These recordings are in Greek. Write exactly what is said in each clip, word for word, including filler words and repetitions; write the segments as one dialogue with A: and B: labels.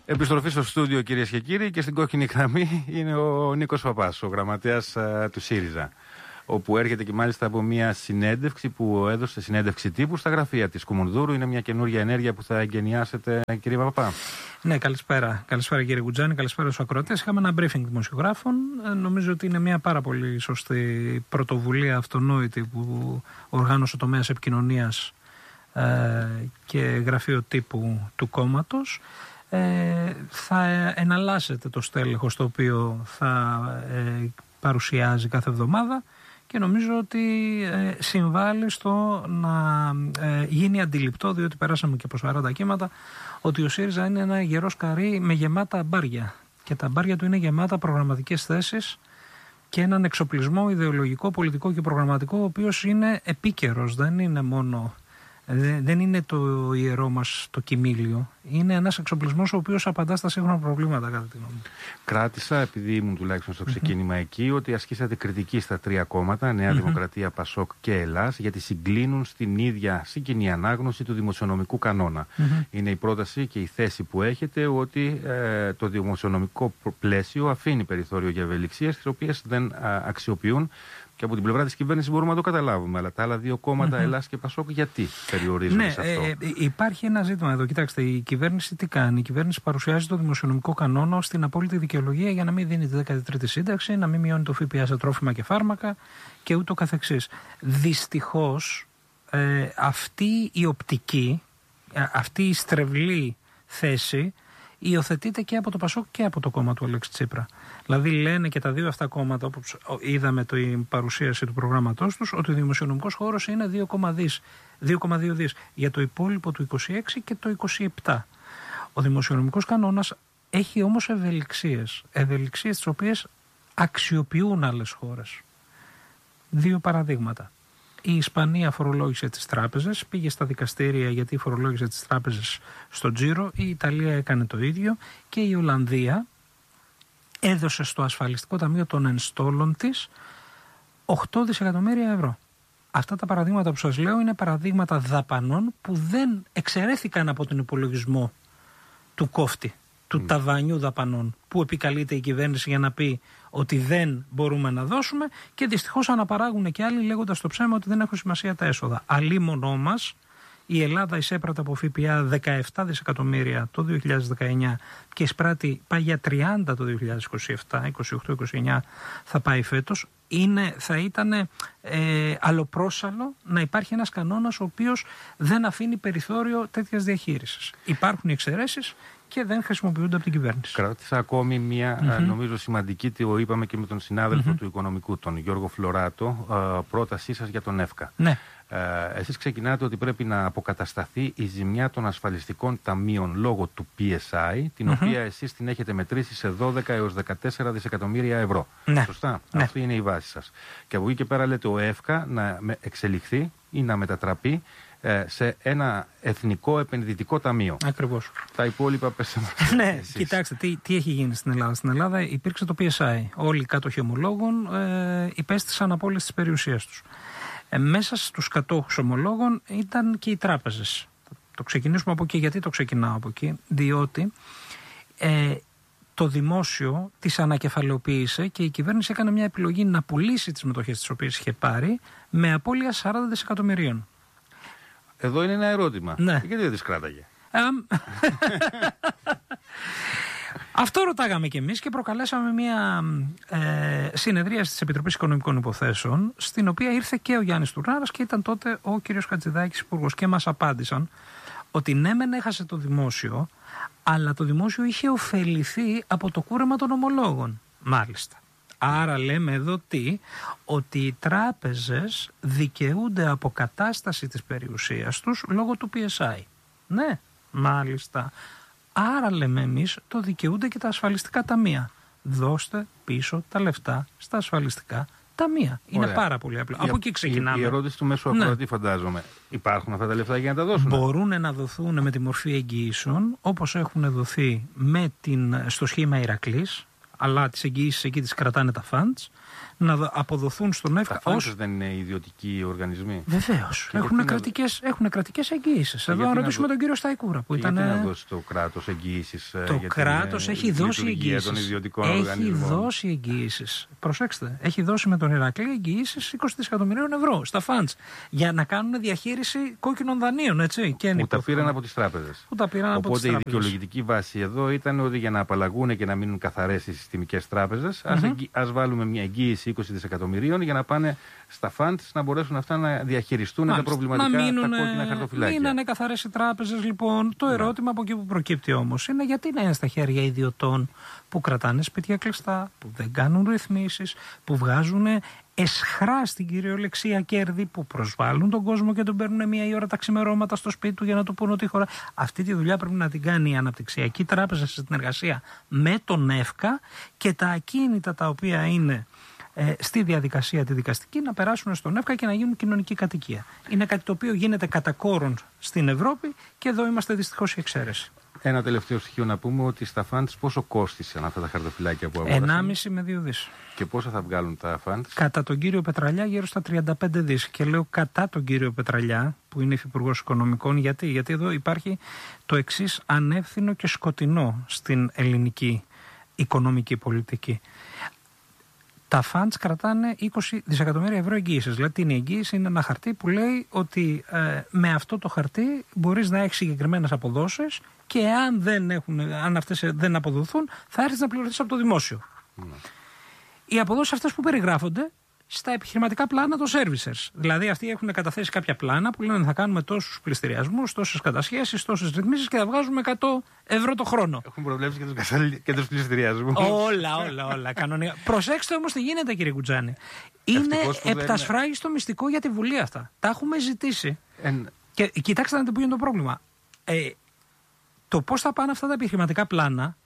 A: Επιστροφή στο στούντιο, κυρίες και κύριοι, και στην κόκκινη γραμμή είναι ο Νίκος Παπάς, ο γραμματέας uh, του ΣΥΡΙΖΑ. Όπου έρχεται και μάλιστα από μια συνέντευξη που έδωσε, συνέντευξη τύπου στα γραφεία της Κουμουνδούρου. Είναι μια καινούργια ενέργεια που θα εγκαινιάσετε, κύριε Παπά.
B: Ναι, καλησπέρα. Καλησπέρα, κύριε Γκουτζάνη, καλησπέρα στους ακροατές. Είχαμε ένα briefing δημοσιογράφων. Νομίζω ότι είναι μια πάρα πολύ σωστή πρωτοβουλία, αυτονόητη, που οργάνωσε ο τομέας επικοινωνίας ε, και γραφείο τύπου του κόμματος. Ε, θα εναλλάσσεται το στέλεχος το οποίο θα ε, παρουσιάζει κάθε εβδομάδα και νομίζω ότι ε, συμβάλλει στο να ε, γίνει αντιληπτό, διότι περάσαμε και από σαράντα κύματα, ότι ο ΣΥΡΙΖΑ είναι ένα γερό σκαρί με γεμάτα μπάρια και τα μπάρια του είναι γεμάτα προγραμματικές θέσεις και έναν εξοπλισμό ιδεολογικό, πολιτικό και προγραμματικό, ο οποίος είναι επίκαιρος, δεν είναι μόνο... Δεν είναι το ιερό μας το κοιμήλιο. Είναι ένας εξοπλισμός ο οποίος απαντά στα σύγχρονα προβλήματα, κατά τη γνώμη μου.
A: Κράτησα, επειδή ήμουν τουλάχιστον στο ξεκίνημα mm-hmm. εκεί, ότι ασκήσατε κριτική στα τρία κόμματα, Νέα mm-hmm. Δημοκρατία, Πασόκ και Ελλάς, γιατί συγκλίνουν στην ίδια συγκοινή ανάγνωση του δημοσιονομικού κανόνα. Mm-hmm. Είναι η πρόταση και η θέση που έχετε ότι ε, το δημοσιονομικό πλαίσιο αφήνει περιθώριο για ευελιξίες, τις οποίες δεν α, αξιοποιούν. Και από την πλευρά της κυβέρνησης μπορούμε να το καταλάβουμε. Αλλά τα άλλα δύο κόμματα, mm-hmm. Ελλάς και Πασόκ, γιατί περιορίζονται
B: ναι,
A: σε αυτό?
B: Ε, υπάρχει ένα ζήτημα εδώ. Κοιτάξτε, η κυβέρνηση τι κάνει? Η κυβέρνηση παρουσιάζει το δημοσιονομικό κανόνα στην απόλυτη δικαιολογία για να μην δίνει τη δέκατη τρίτη σύνταξη, να μην μειώνει το ΦΠΑ σε τρόφιμα και φάρμακα και ούτω καθεξής. Δυστυχώς, ε, αυτή η οπτική, αυτή η στρεβλή θέση υιοθετείται και από το Πασόκ και από το κόμμα του Αλέξη Τσίπρα. Δηλαδή λένε και τα δύο αυτά κόμματα, όπως είδαμε την παρουσίαση του προγράμματός τους, ότι ο δημοσιονομικός χώρος είναι δύο κόμμα δύο δις για το υπόλοιπο του είκοσι έξι και το είκοσι επτά. Ο δημοσιονομικός κανόνας έχει όμως ευελιξίες, ευελιξίες τις οποίες αξιοποιούν άλλες χώρες. Δύο παραδείγματα. Η Ισπανία φορολόγησε τις τράπεζες, πήγε στα δικαστήρια γιατί φορολόγησε τις τράπεζες στο τζίρο. Η Ιταλία έκανε το ίδιο και η Ολλανδία έδωσε στο ασφαλιστικό ταμείο των ενστόλων της οκτώ δισεκατομμύρια ευρώ. Αυτά τα παραδείγματα που σας λέω είναι παραδείγματα δαπανών που δεν εξαιρέθηκαν από τον υπολογισμό του κόφτη, του mm. ταβανιού δαπανών, που επικαλείται η κυβέρνηση για να πει ότι δεν μπορούμε να δώσουμε, και δυστυχώς αναπαράγουν και άλλοι λέγοντας το ψέμα ότι δεν έχουν σημασία τα έσοδα. Αλίμονό μας, η Ελλάδα εισέπρατε από ΦΠΑ δεκαεπτά δισεκατομμύρια το δύο χιλιάδες δεκαεννιά και εισπράττει, πάει για τριάντα το δύο χιλιάδες είκοσι επτά, είκοσι οκτώ είκοσι εννιά θα πάει φέτος. Είναι, θα ήταν ε, αλλοπρόσαλλο να υπάρχει ένας κανόνας ο οποίος δεν αφήνει περιθώριο τέτοιας διαχείρισης. Υπάρχουν εξαιρέσεις και δεν χρησιμοποιούνται από την κυβέρνηση. Κράτησα
A: ακόμη μια mm-hmm. νομίζω σημαντική, το είπαμε και με τον συνάδελφο mm-hmm. του Οικονομικού, τον Γιώργο Φλωράτο, πρότασή σας για τον ΕΦΚΑ.
B: Ναι.
A: Ε, εσείς ξεκινάτε ότι πρέπει να αποκατασταθεί η ζημιά των ασφαλιστικών ταμείων λόγω του πι ες άι, την mm-hmm. οποία εσείς την έχετε μετρήσει σε δώδεκα έως δεκατέσσερα δισεκατομμύρια ευρώ.
B: Ναι.
A: Σωστά?
B: Ναι.
A: Αυτή είναι η βάση σας. Και από εκεί και πέρα λέτε ο ΕΦΚΑ να εξελιχθεί ή να μετατραπεί σε ένα εθνικό επενδυτικό ταμείο.
B: Ακριβώς.
A: Τα υπόλοιπα πέστε μας.
B: Ναι, κοιτάξτε, τι, τι έχει γίνει στην Ελλάδα. Στην Ελλάδα υπήρξε το πι ες άι. Όλοι οι κάτοχοι ομολόγων ε, υπέστησαν απόλυση της περιουσίας τους. Ε, μέσα στους κατόχους ομολόγων ήταν και οι τράπεζες. Το ξεκινήσουμε από εκεί. Γιατί το ξεκινάω από εκεί? Διότι ε, το δημόσιο τις ανακεφαλαιοποίησε και η κυβέρνηση έκανε μια επιλογή να πουλήσει τις μετοχές τις οποίες είχε πάρει με απώλεια σαράντα δισεκατομμυρίων.
A: Εδώ είναι ένα ερώτημα.
B: Ναι.
A: Γιατί δεν τις κράταγε?
B: Um... Αυτό ρωτάγαμε κι εμείς και προκαλέσαμε μια ε, συνεδρίαση της Επιτροπής Οικονομικών Υποθέσεων, στην οποία ήρθε και ο Γιάννης Τουρνάρας και ήταν τότε ο κύριος Χατζηδάκης υπουργός, και μας απάντησαν ότι ναι μεν έχασε το δημόσιο, αλλά το δημόσιο είχε ωφεληθεί από το κούρεμα των ομολόγων. Μάλιστα. Άρα λέμε εδώ τι? Ότι οι τράπεζες δικαιούνται αποκατάσταση της περιουσίας τους λόγω του πι ες άι. Ναι, μάλιστα. Άρα λέμε εμείς το δικαιούνται και τα ασφαλιστικά ταμεία. Δώστε πίσω τα λεφτά στα ασφαλιστικά ταμεία. Είναι Ωραία. πάρα πολύ απλό. Από εκεί ξεκινάμε.
A: Η, η ερώτηση του μέσου ακροατή, ναι. φαντάζομαι. Υπάρχουν αυτά τα λεφτά για να τα δώσουν?
B: Μπορούν να δοθούν με τη μορφή εγγυήσεων, όπως έχουν δοθεί με την, στο σχήμα Ηρακλής, αλλά τις εγγυήσεις εκεί τις κρατάνε τα funds. να αποδοθούν στον ΕΦΚΑ.
A: Τα funds δεν είναι ιδιωτικοί οργανισμοί.
B: Βεβαίως. Έχουν κρατικές, να... έχουν κρατικές εγγύησεις. Εδώ να ρωτήσουμε να... τον κύριο Σταϊκούρα. Που ήταν...
A: Γιατί να δώσει το κράτος εγγύησεις
B: το
A: για
B: κράτος
A: την
B: έχει δώσει εγγύησεις. Έχει δώσει εγγύησεις. Προσέξτε. Έχει δώσει με τον Ηρακλή εγγύησεις είκοσι δισεκατομμυρίων ευρώ στα funds για να κάνουν διαχείριση κόκκινων δανείων. Έτσι, και
A: που τα πήραν από τις τράπεζες. Οπότε η δικαιολογητική βάση εδώ ήταν ότι για να απαλλαγούν και να μείνουν καθαρές οι συστημικές τράπεζες, mm-hmm. ας βάλουμε μια εγγύηση είκοσι δισεκατομμυρίων για να πάνε στα funds να μπορέσουν αυτά να διαχειριστούν Μάλιστα. τα προβληματικά
B: μείνουν,
A: τα κόκκινα χαρτοφυλάκια.
B: Μείνανε καθαρές οι τράπεζες λοιπόν. Το ερώτημα yeah. από εκεί που προκύπτει όμως είναι γιατί να είναι στα χέρια ιδιωτών που κρατάνε σπίτια κλειστά, που δεν κάνουν ρυθμίσεις, που βγάζουν εσχρά στην κυριολεξία κέρδη, που προσβάλλουν τον κόσμο και τον παίρνουν μία η ώρα τα ξημερώματα στο σπίτι του για να του πούνε ότι χώρα. Αυτή τη δουλειά πρέπει να την κάνει η Αναπτυξιακή Τράπεζα σε συνεργασία με τον ΕΦΚΑ και τα ακίνητα τα οποία είναι ε, στη διαδικασία τη δικαστική να περάσουν στον ΕΦΚΑ και να γίνουν κοινωνική κατοικία. Είναι κάτι το οποίο γίνεται κατά κόρον στην Ευρώπη και εδώ είμαστε δυστυχώς η εξαίρεση.
A: Ένα τελευταίο στοιχείο να πούμε ότι στα funds πόσο κόστησαν αυτά τα χαρτοφυλάκια που αγόρασαν.
B: ενάμιση με δύο δις.
A: Και πόσα θα βγάλουν τα funds.
B: Κατά τον κύριο Πετραλιά γύρω στα τριάντα πέντε δις. Και λέω κατά τον κύριο Πετραλιά που είναι υφυπουργός Οικονομικών. Γιατί, Γιατί εδώ υπάρχει το εξής ανεύθυνο και σκοτεινό στην ελληνική οικονομική πολιτική. Τα funds κρατάνε είκοσι δισεκατομμύρια ευρώ εγγύησης. Δηλαδή, την εγγύηση είναι ένα χαρτί που λέει ότι ε, με αυτό το χαρτί μπορείς να έχεις συγκεκριμένες αποδόσεις και αν, δεν έχουν, αν αυτές δεν αποδοθούν, θα έρθεις να πληρωθείς από το δημόσιο. Mm. Οι αποδόσεις αυτές που περιγράφονται στα επιχειρηματικά πλάνα των servicers. Δηλαδή, αυτοί έχουν καταθέσει κάποια πλάνα που λένε θα κάνουμε τόσους πληστηριασμούς, τόσες κατασχέσεις, τόσες ρυθμίσεις και θα βγάζουμε εκατό ευρώ το χρόνο.
A: Έχουν προβλέψει και τους, και τους πληστηριασμούς.
B: Όλα, όλα, όλα. Κανονικά. Προσέξτε όμως τι γίνεται, κύριε Κουτζάνη. Είναι επτασφράγιστο είναι... μυστικό για τη Βουλή αυτά. Τα έχουμε ζητήσει. Εν... Και κοιτάξτε να δείτε πού είναι το πρόβλημα. Ε, το πώς θα πάνε αυτά τα επιχειρηματικά πλάνα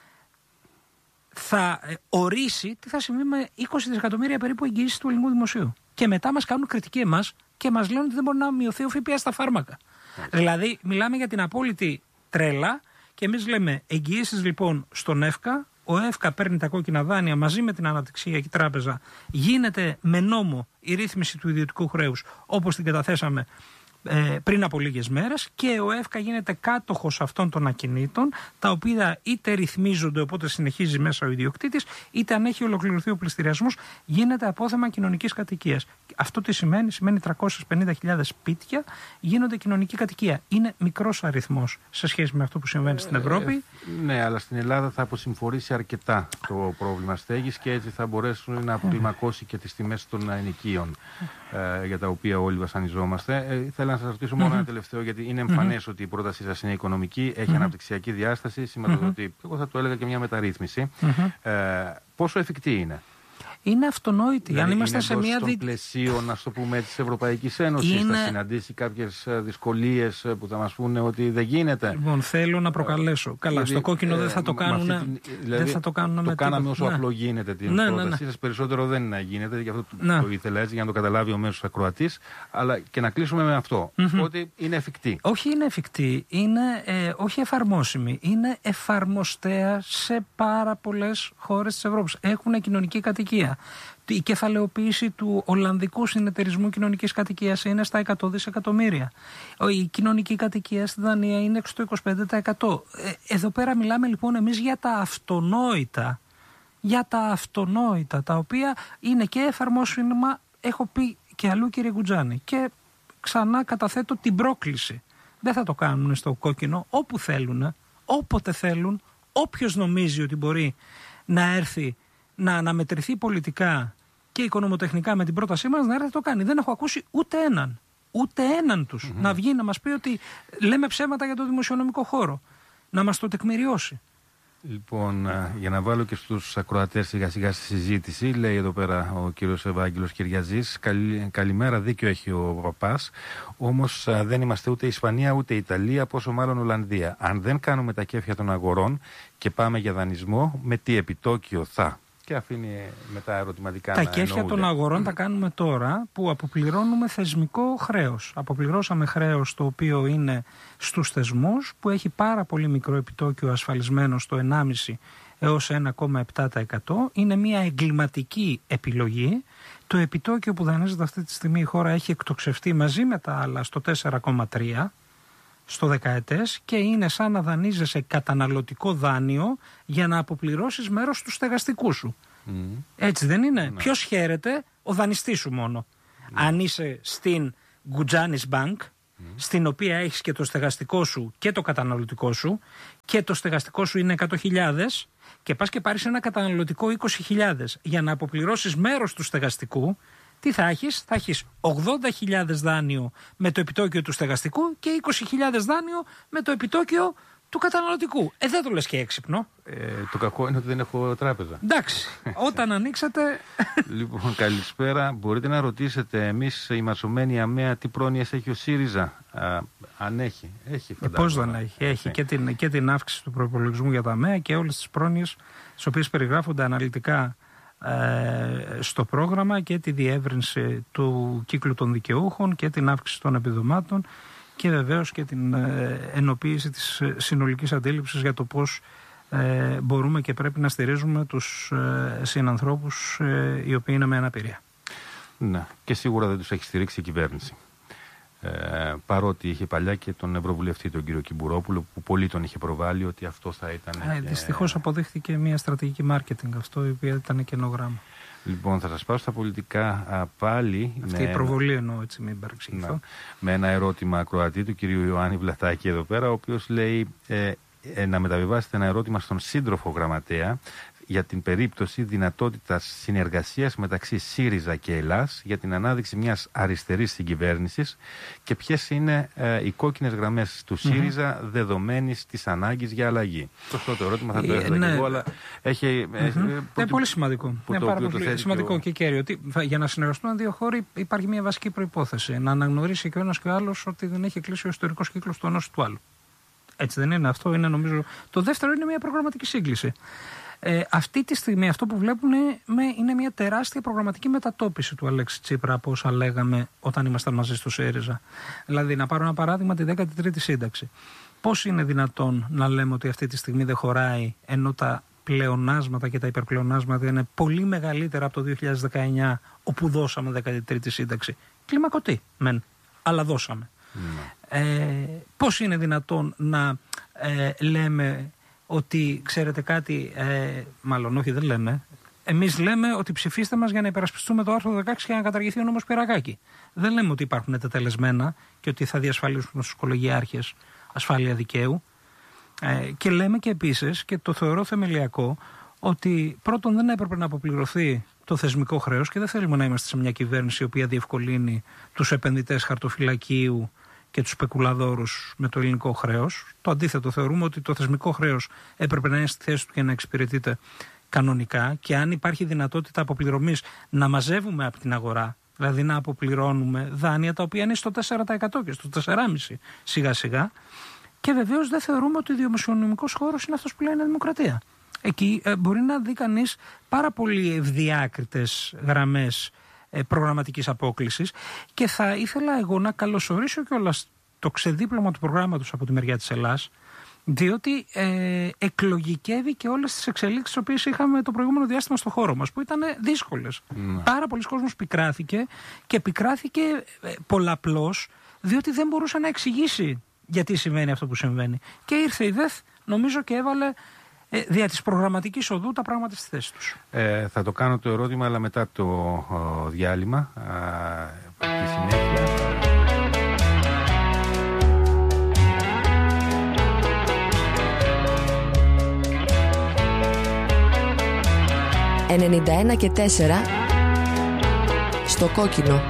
B: θα ορίσει τι θα συμβεί με είκοσι δισεκατομμύρια περίπου εγγύησης του ελληνικού δημοσίου. Και μετά μας κάνουν κριτική εμάς και μας λένε ότι δεν μπορεί να μειωθεί ο ΦΠΑ στα φάρμακα. Yeah. Δηλαδή, μιλάμε για την απόλυτη τρέλα και εμείς λέμε εγγυήσεις λοιπόν στον ΕΦΚΑ. Ο ΕΦΚΑ παίρνει τα κόκκινα δάνεια μαζί με την Αναπτυξιακή Τράπεζα. Γίνεται με νόμο η ρύθμιση του ιδιωτικού χρέους όπως την καταθέσαμε Ε, πριν από λίγες μέρες και ο ΕΦΚΑ γίνεται κάτοχος αυτών των ακινήτων, τα οποία είτε ρυθμίζονται οπότε συνεχίζει μέσα ο ιδιοκτήτης, είτε αν έχει ολοκληρωθεί ο πληστηριασμός γίνεται απόθεμα κοινωνικής κατοικίας. Αυτό τι σημαίνει? Σημαίνει τριακόσιες πενήντα χιλιάδες σπίτια γίνονται κοινωνική κατοικία. Είναι μικρός αριθμός σε σχέση με αυτό που συμβαίνει στην Ευρώπη.
A: Ε, ναι, αλλά στην Ελλάδα θα αποσυμφορήσει αρκετά το πρόβλημα στέγης και έτσι θα μπορέσουν να κλιμακώσει και τις τιμές των ενοικίων ε, για τα οποία όλοι βασανιζόμαστε. Ε, Θέλω να σας ρωτήσω μόνο mm-hmm. ένα τελευταίο, γιατί είναι εμφανές mm-hmm. ότι η πρότασή σας είναι οικονομική, έχει mm-hmm. αναπτυξιακή διάσταση, σηματοδοτεί, mm-hmm. εγώ θα το έλεγα και μια μεταρρύθμιση. Mm-hmm. Ε, πόσο εφικτή είναι?
B: Είναι αυτονόητη.
A: Δηλαδή,
B: αν είμαστε
A: είναι
B: σε μια
A: δι... πλαισίο, να το πούμε, της Ευρωπαϊκής Ένωσης, είναι... θα συναντήσει κάποιες δυσκολίες που θα μας πούνε ότι δεν γίνεται.
B: Λοιπόν, θέλω να προκαλέσω. Ε, Καλά, δηλαδή, στο κόκκινο ε, δεν θα το κάνουν. Την... Δηλαδή, δεν θα το κάνουν
A: το
B: με
A: κάναμε
B: τίποτα.
A: όσο
B: ναι.
A: απλό γίνεται την
B: ναι,
A: πρότασή
B: ναι, ναι.
A: σας. Περισσότερο δεν γίνεται, γι' αυτό ναι. το ήθελα έτσι, για να το καταλάβει ο μέσος ακροατής. Αλλά και να κλείσουμε με αυτό. Mm-hmm. Ότι είναι εφικτή.
B: Όχι είναι εφικτή, είναι ε, όχι εφαρμόσιμη. Είναι εφαρμοστέα σε πάρα πολλές χώρες της Ευρώπης. Έχουν κοινωνική κατοικία. Η κεφαλαιοποίηση του Ολλανδικού Συνεταιρισμού Κοινωνικής Κατοικίας είναι στα εκατό δισεκατομμύρια. Η κοινωνική κατοικία στη Δανία είναι στο είκοσι πέντε τοις εκατό. Εδώ πέρα μιλάμε λοιπόν εμείς για τα αυτονόητα, για τα αυτονόητα, τα οποία είναι και εφαρμόσιμα, έχω πει και αλλού κύριε Κουτζάνη. Και ξανά καταθέτω την πρόκληση. Δεν θα το κάνουν στο κόκκινο, όπου θέλουν, όποτε θέλουν, όποιος νομίζει ότι μπορεί να έρθει να αναμετρηθεί πολιτικά και οικονομοτεχνικά με την πρότασή μας, να έρθει να το κάνει. Δεν έχω ακούσει ούτε έναν, ούτε έναν τους mm-hmm. να βγει να μας πει ότι λέμε ψέματα για το δημοσιονομικό χώρο. Να μας το τεκμηριώσει.
A: Λοιπόν, για να βάλω και στους ακροατές σιγά σιγά στη συζήτηση, λέει εδώ πέρα ο κύριος Ευάγγελος Κυριαζής, καλη, καλημέρα, δίκιο έχει ο παπάς, όμως δεν είμαστε ούτε Ισπανία ούτε Ιταλία, πόσο μάλλον Ολλανδία. Αν δεν κάνουμε τα κέφια των αγορών και πάμε για δανεισμό, με τι επιτόκιο θα? και αφήνει μετά ερωτηματικά.
B: Τα
A: να
B: κέφια
A: εννοούνται.
B: των αγορών τα κάνουμε τώρα που αποπληρώνουμε θεσμικό χρέος. Αποπληρώσαμε χρέος το οποίο είναι στους θεσμούς, που έχει πάρα πολύ μικρό επιτόκιο ασφαλισμένο στο ενάμιση έως ένα κόμμα επτά τοις εκατό. Είναι μια εγκληματική επιλογή. Το επιτόκιο που δανείζεται αυτή τη στιγμή η χώρα έχει εκτοξευτεί μαζί με τα άλλα στο τέσσερα κόμμα τρία στο δεκαετές και είναι σαν να δανείζεσαι καταναλωτικό δάνειο για να αποπληρώσεις μέρος του στεγαστικού σου. Mm. Έτσι δεν είναι? Ναι. Ποιος χαίρεται? Ο δανειστής σου μόνο. Ναι. Αν είσαι στην Γκουτζάνης Bank, mm. στην οποία έχεις και το στεγαστικό σου και το καταναλωτικό σου, και το στεγαστικό σου είναι εκατό χιλιάδες και πας και πάρεις ένα καταναλωτικό είκοσι χιλιάδες για να αποπληρώσεις μέρος του στεγαστικού, τι θα έχεις? Θα έχεις ογδόντα χιλιάδες δάνειο με το επιτόκιο του στεγαστικού και είκοσι χιλιάδες δάνειο με το επιτόκιο του καταναλωτικού. Ε, δεν το λες και έξυπνο.
A: Ε, το κακό είναι ότι δεν έχω τράπεζα.
B: Εντάξει, όταν ανοίξατε...
A: Λοιπόν, καλησπέρα. Μπορείτε να ρωτήσετε εμείς οι μασωμένοι ΑΜΕΑ τι πρόνοιες έχει ο ΣΥΡΙΖΑ? Α, αν έχει. Έχει,
B: ε, πώς δεν έχει. Έχει και την, και την αύξηση του προϋπολογισμού για τα ΑΜΕΑ και όλες τις πρόνοιες τις οποίες περιγράφονται αναλυτικά στο πρόγραμμα, και τη διεύρυνση του κύκλου των δικαιούχων και την αύξηση των επιδομάτων και βεβαίως και την ενοποίηση της συνολικής αντίληψης για το πώς μπορούμε και πρέπει να στηρίζουμε τους συνανθρώπους οι οποίοι είναι με αναπηρία.
A: Ναι, και σίγουρα δεν τους έχει στηρίξει η κυβέρνηση. Ε, παρότι είχε παλιά και τον Ευρωβουλευτή τον κύριο Κυμπουρόπουλο, που πολύ τον είχε προβάλει ότι αυτό θα ήταν.
B: Ε, και... Δυστυχώς αποδείχθηκε μια στρατηγική μάρκετινγκ αυτό, η οποία ήταν καινογράμμα.
A: Λοιπόν, θα σας πάω στα πολιτικά α, πάλι.
B: Αυτή με... η προβολή εννοώ, έτσι, μην παρεξηγηθώ.
A: Με ένα ερώτημα ακροατή του κυρίου Ιωάννη Βλατάκη εδώ πέρα, ο οποίος λέει ε, ε, να μεταβιβάσετε ένα ερώτημα στον σύντροφο γραμματέα για την περίπτωση δυνατότητας συνεργασίας μεταξύ ΣΥΡΙΖΑ και Ελλάς για την ανάδειξη μιας αριστερής συγκυβέρνησης και ποιες είναι ε, οι κόκκινες γραμμές του ΣΥΡΙΖΑ mm-hmm. δεδομένης της ανάγκης για αλλαγή. Σωστό το ερώτημα, θα το έθετα
B: ναι.
A: και εγώ, αλλά έχει... Mm-hmm. Ε,
B: είναι ε, πολύ σημαντικό.
A: Που
B: είναι
A: το
B: πάρα πολύ σημαντικό και κέριο. Ότι για να συνεργαστούν δύο χώροι υπάρχει μια βασική προϋπόθεση. Να αναγνωρίσει και ο ένας και ο άλλος ότι δεν έχει κλείσει ο ιστορικός κύκλος του ενός του άλλου. Έτσι δεν είναι? Αυτό είναι, νομίζω. Το δεύτερο είναι μια προγραμματική σύγκληση. Ε, αυτή τη στιγμή αυτό που βλέπουν είναι μια τεράστια προγραμματική μετατόπιση του Αλέξη Τσίπρα από όσα λέγαμε όταν ήμασταν μαζί στο ΣΥΡΙΖΑ. Δηλαδή, να πάρω ένα παράδειγμα, τη δέκατη τρίτη σύνταξη. Πώς είναι δυνατόν να λέμε ότι αυτή τη στιγμή δεν χωράει, ενώ τα πλεονάσματα και τα υπερπλεονάσματα είναι πολύ μεγαλύτερα από το δύο χιλιάδες δεκαεννιά, όπου δώσαμε δέκατη τρίτη σύνταξη? Κλιμακωτή, μεν, αλλά δώσαμε. Mm. Ε, πώς είναι δυνατόν να ε, λέμε ότι, ξέρετε κάτι, ε, μάλλον όχι δεν λέμε, εμείς λέμε ότι ψηφίστε μας για να υπερασπιστούμε το άρθρο δεκαέξι και να καταργηθεί ο νόμος Πυραγάκη. Δεν λέμε ότι υπάρχουν τετελεσμένα και ότι θα διασφαλίσουν στους κολογιάρχες ασφάλεια δικαίου. Ε, και λέμε και επίσης, και το θεωρώ θεμελιακό, ότι πρώτον δεν έπρεπε να αποπληρωθεί το θεσμικό χρέος και δεν θέλουμε να είμαστε σε μια κυβέρνηση η οποία διευκολύνει τους επενδυτές χαρτοφυλακίου και τους σπεκουλαδόρους με το ελληνικό χρέος. Το αντίθετο, θεωρούμε ότι το θεσμικό χρέος έπρεπε να είναι στη θέση του και να εξυπηρετείται κανονικά, και αν υπάρχει δυνατότητα αποπληρωμής να μαζεύουμε από την αγορά, δηλαδή να αποπληρώνουμε δάνεια τα οποία είναι στο τέσσερα τοις εκατό και στο τέσσερα κόμμα πέντε τοις εκατό σιγά σιγά. Και βεβαίως δεν θεωρούμε ότι ο δημοσιονομικός χώρος είναι αυτός που λέει είναι δημοκρατία. Εκεί ε, μπορεί να δει κανείς πάρα πολύ ευδιάκριτες γραμμές ε, προγραμματικής απόκλησης, και θα ήθελα εγώ να καλωσορίσω κιόλας το ξεδίπλωμα του προγράμματος από τη μεριά της Ελλάς, διότι ε, εκλογικεύει και όλες τις εξελίξεις τις οποίες είχαμε το προηγούμενο διάστημα στο χώρο μας, που ήταν δύσκολες. Mm. Πάρα πολλοί κόσμος πικράθηκε, και πικράθηκε ε, πολλαπλώς, διότι δεν μπορούσε να εξηγήσει γιατί συμβαίνει αυτό που συμβαίνει. Και ήρθε η ΔΕΘ, νομίζω, και έβαλε ε, δια της προγραμματικής οδού τα πράγματα στη θέση τους.
A: Ε, θα το κάνω το ερώτημα, αλλά μετά το ο, διάλειμμα. Α, τη συνέχεια.
C: ενενήντα ένα και τέσσερα στο κόκκινο.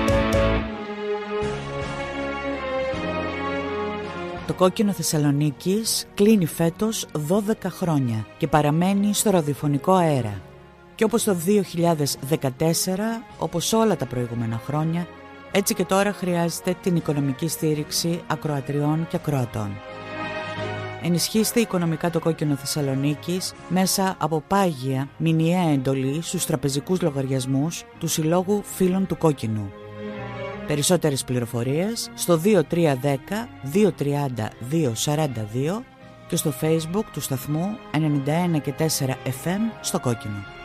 D: Το Κόκκινο Θεσσαλονίκης κλείνει φέτος δώδεκα χρόνια και παραμένει στο ραδιοφωνικό αέρα. Και όπως το δύο χιλιάδες δεκατέσσερα, όπως όλα τα προηγούμενα χρόνια, έτσι και τώρα χρειάζεται την οικονομική στήριξη ακροατριών και ακροατών. Ενισχύστε οικονομικά το Κόκκινο Θεσσαλονίκης μέσα από πάγια μηνιαία εντολή στους τραπεζικούς λογαριασμούς του Συλλόγου Φίλων του Κόκκινου. Περισσότερες πληροφορίες στο δύο τρία ένα μηδέν δύο τρία μηδέν δύο τέσσερα δύο και στο Facebook του σταθμού ενενήντα ένα και τέσσερα εφ εμ στο Κόκκινο.